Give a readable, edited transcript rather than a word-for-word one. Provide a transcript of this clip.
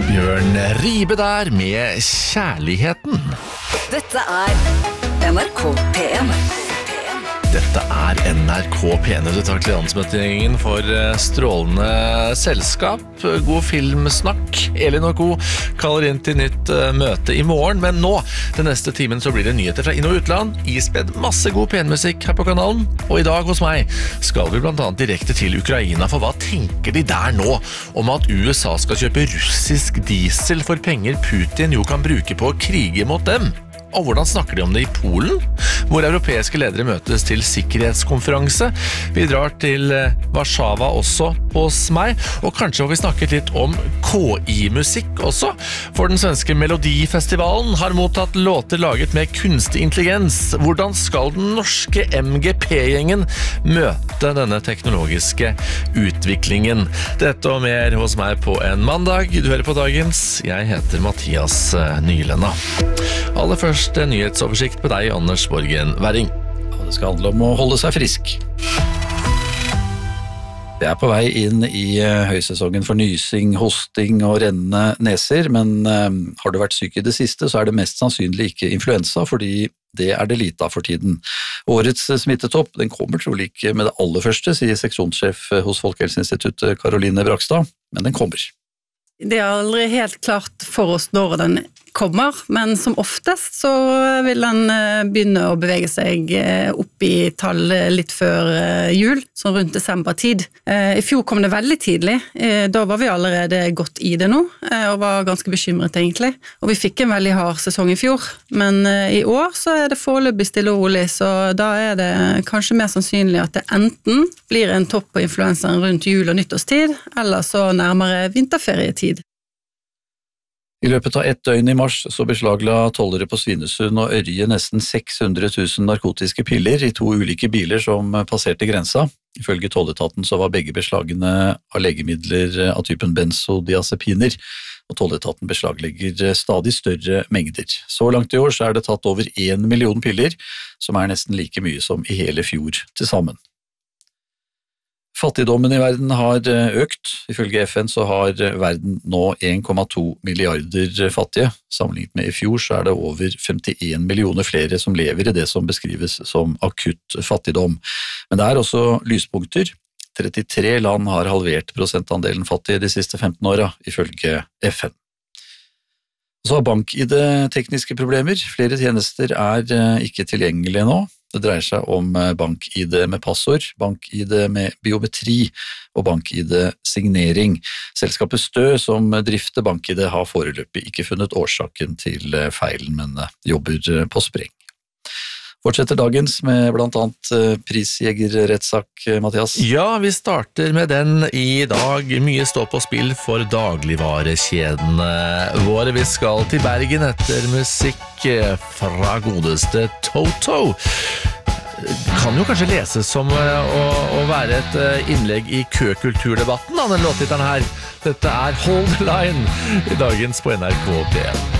Bjørn Ribe der med Kjærligheten. Dette NRK P1. Dette NRK P1. Du takk til landsmøtingen for strålende selskap. God filmsnakk. Elin og Co. kaller inn til nytt møte i morgen. Men nå, den neste timen, så blir det nyheter fra inn- og utland. Ispedd masse god penmusikk her på kanalen. Og i dag hos meg skal vi blant annet direkte til Ukraina. For hva tenker de der nå om at USA skal kjøpe russisk diesel for penger Putin jo kan bruke på å krige mot dem? Og hvordan snakker de om det i Polen, hvor europeiske ledere møtes til sikkerhetskonferanse? Vi drar til Warszawa også hos meg, og kanskje får vi snakket litt om KI-musikk også, for den svenske Melodifestivalen har mottatt låter laget med kunstig intelligens. Hvordan skal den norske MGP-gjengen møte denne teknologiske utviklingen? Dette og mer hos meg på en mandag. Du hører på Dagens. Jeg heter Mathias Nylenda. Aller først en nyhetsoversikt på deg, Anders Borgen Werring. Det skal handle om å holde seg frisk. Det på vei inn i høysesongen for nysing, hosting og rennende neser, men har du vært syk i det siste, så det mest sannsynlig ikke influensa, fordi det det lite av for tiden. Årets smittetopp, den kommer trolig ikke med det aller første, sier seksjonssjef hos Folkehelseinstituttet Caroline Brakstad, men den kommer. Det aldri helt klart for oss når den kommer, men som oftest så vil den begynne å bevege seg opp i tall litt før jul, sånn rundt desembertid. I fjor kom det veldig tidlig, da var vi allerede godt i det nå, og var ganske bekymret egentlig. Og vi fikk en veldig hard sesong i fjor, men i år så det foreløpig stille og rolig, så da det kanskje mer sannsynlig at det enten blir en topp på influensaen rundt jul- og nyttårstid, eller så nærmere vinterferietid. I løpet av 1 døgn i mars så beslagla tollere på Svinesund og Ørje nesten 600 000 narkotiske piller i 2 ulike biler som passerte grensa. Ifølge tolletaten så var begge beslagene av legemidler av typen benzodiazepiner, og tolletaten beslaglegger stadig større mengder. Så langt i år så det tatt over 1 million piller, som nesten like mye som i hele fjor til sammen. Fattigdommen i verden har økt. Ifølge FN så har verden nå 1,2 milliarder fattige. Sammenlignet med i fjor så det over 51 millioner flere som lever i det som beskrives som akutt fattigdom. Men det også lyspunkter. 33 land har halvert prosentandelen fattige de siste 15 årene, ifølge FN. Så har BankID tekniske problemer. Flere tjenester ikke tilgjengelige nå. Det dreier seg om BankID med passord, BankID med biometri og BankID signering. Selskapet Stø, som drifter BankID, har foreløpig ikke funnet årsaken til feilen, men jobber på spreng. Fortsetter dagens med blant annet prisjegerrettssak, Mathias? Ja, vi starter med den i dag. Mye står på spill for dagligvarekjedene våre. Vi skal til Bergen etter musikk fra godeste Toto. Kan jo kanskje leses som å være et innlegg i køkulturdebatten, den låttitteren her. Dette Hold the Line i dagens på NRK P1.